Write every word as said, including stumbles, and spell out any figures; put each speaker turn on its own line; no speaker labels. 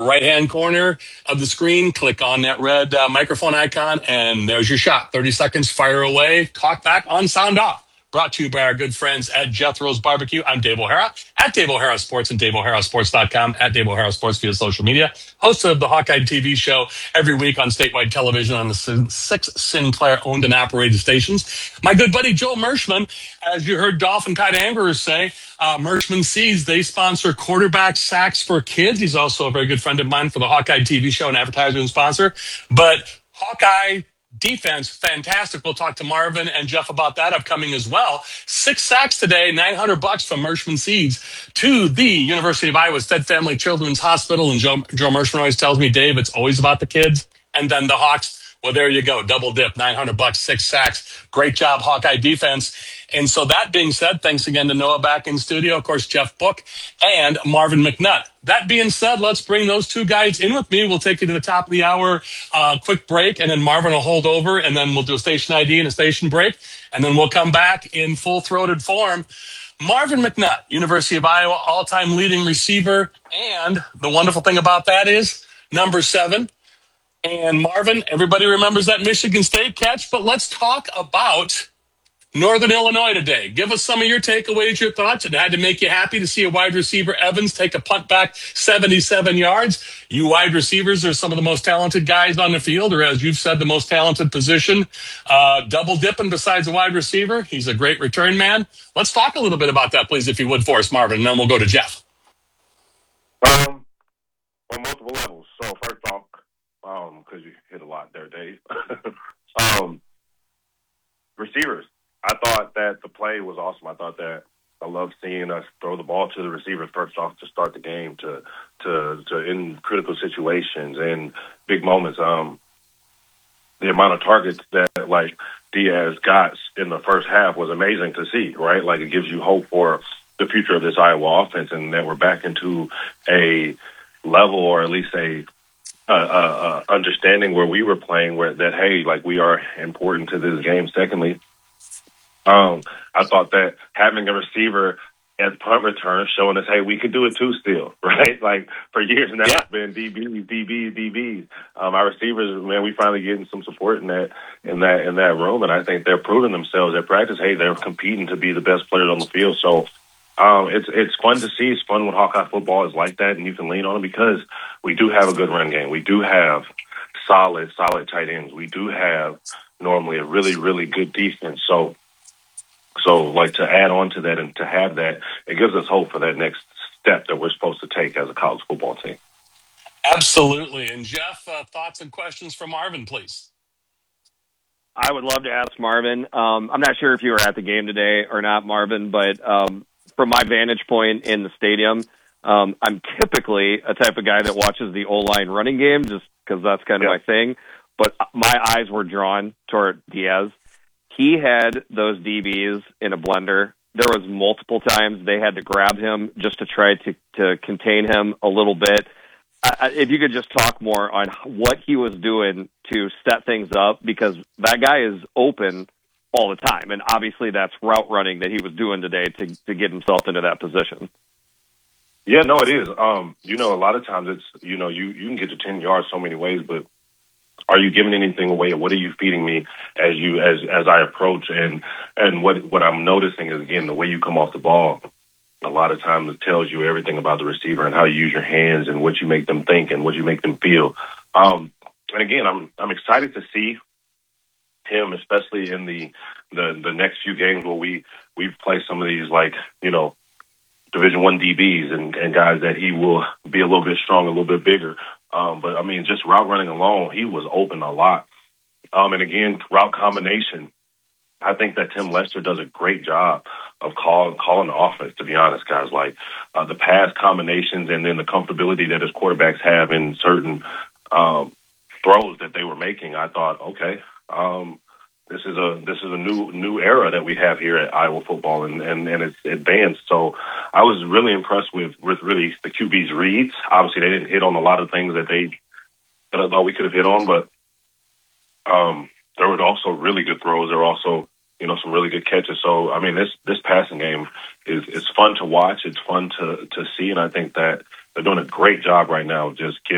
right-hand corner of the screen. Click on that red uh, microphone icon, and there's your shot. thirty seconds, fire away, clock back on, sound off. Brought to you by our good friends at Jethro's Barbecue. I'm Dave O'Hara at Dave O'Hara Sports and Dave O'Hara Sports dot com, at Dave O'Hara Sports via social media. Host of the Hawkeye T V show every week on statewide television on the six Sinclair owned and operated stations. My good buddy Joe Mershman, as you heard Dolphin Tide Anglers say, uh, Mershman Seeds, they sponsor quarterback sacks for kids. He's also a very good friend of mine for the Hawkeye T V show and advertiser and sponsor. But Hawkeye defense, fantastic. We'll talk to Marvin and Jeff about that upcoming as well. Six sacks today, nine hundred bucks from Mershman Seeds to the University of Iowa Stead Family Children's Hospital. And Joe, Joe Mershman always tells me, Dave, it's always about the kids. And then the Hawks, well, there you go. Double dip, nine hundred bucks, six sacks. Great job, Hawkeye defense. And so that being said, thanks again to Noah back in studio, of course, Jeff Book and Marvin McNutt. That being said, let's bring those two guys in with me. We'll take you to the top of the hour, uh, quick break, and then Marvin will hold over, and then we'll do a station I D and a station break, and then we'll come back in full-throated form. Marvin McNutt, University of Iowa, all-time leading receiver, and the wonderful thing about that is number seven. And Marvin, everybody remembers that Michigan State catch, but let's talk about Northern Illinois today. Give us some of your takeaways, your thoughts. It had to make you happy to see a wide receiver, Evans, take a punt back seventy-seven yards. You wide receivers are some of the most talented guys on the field, or as you've said, the most talented position. Uh, double dipping besides a wide receiver. He's a great return man. Let's talk a little bit about that, please, if you would, for us, Marvin, and then we'll go to Jeff.
Um, on multiple levels. So first off, um, because you hit a lot there, Dave. um, receivers. I thought that the play was awesome. I thought that I love seeing us throw the ball to the receivers first off to start the game, to to to in critical situations and big moments. Um, the amount of targets that like Diaz got in the first half was amazing to see. Right, like it gives you hope for the future of this Iowa offense, and that we're back into a level, or at least a uh, uh, uh, understanding where we were playing, where that hey, like we are important to this game. Secondly. Um, I thought that having a receiver at punt return showing us, hey, we could do it too still, right? Like for years now,
Yeah.
it's been D Bs, D Bs, D Bs. Um, our receivers, man, we finally getting some support in that in that in that room, and I think they're proving themselves at practice. Hey, they're competing to be the best players on the field. So um, it's it's fun to see. It's fun when Hawkeye football is like that, and you can lean on it because we do have a good run game. We do have solid, solid tight ends. We do have normally a really, really good defense. So. So, like, to add on to that and to have that, it gives us hope for that next step that we're supposed to take as a college football team.
Absolutely. And, Jeff, uh, thoughts and questions from Marvin, please.
I would love to ask Marvin. Um, I'm not sure if you were at the game today or not, Marvin, but um, from my vantage point in the stadium, um, I'm typically a type of guy that watches the O-line running game just because that's kind of
Yeah.
my thing. But my eyes were drawn toward Diaz. He had those D Bs in a blender. There was multiple times they had to grab him just to try to, to contain him a little bit. I, if you could just talk more on what he was doing to set things up, because that guy is open all the time. And obviously that's route running that he was doing today to, to get himself into that position.
Yeah, no, it is. Um, you know, a lot of times it's, you know, you, you can get to ten yards so many ways, but are you giving anything away? What are you feeding me as you as as I approach? And and what what I'm noticing is, again, the way you come off the ball, a lot of times it tells you everything about the receiver and how you use your hands and what you make them think and what you make them feel. Um, and again, I'm I'm excited to see him, especially in the the, the next few games where we we play some of these, like, you know, Division One D Bs and, and guys that he will be a little bit stronger, a little bit bigger. Um, but, I mean, just route running alone, he was open a lot. Um, and, again, route combination, I think that Tim Lester does a great job of call, calling the offense, to be honest, guys. Like uh, the pass combinations and then the comfortability that his quarterbacks have in certain um, throws that they were making, I thought, okay, um, this is a this is a new new era that we have here at Iowa football, and, and, and it's advanced. So I was really impressed with, with really the Q B's reads. Obviously, they didn't hit on a lot of things that they that I thought we could have hit on, but um, there were also really good throws. There were also, you know, some really good catches. So I mean, this this passing game is is fun to watch. It's fun to to see, and I think that they're doing a great job right now of just getting